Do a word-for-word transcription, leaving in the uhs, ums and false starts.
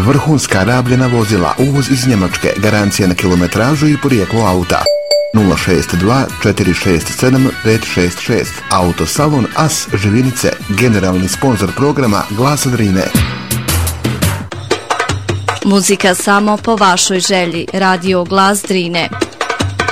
vrhunska rabljena vozila, uvoz iz Njemačke, garancija na kilometražu i porijeklo auta. nula šest dva četiri šest sedam pet šest šest. Autosalon As Živinice, generalni sponzor programa Glas Drine. Muzika samo po vašoj želji. Radio Glas Drine.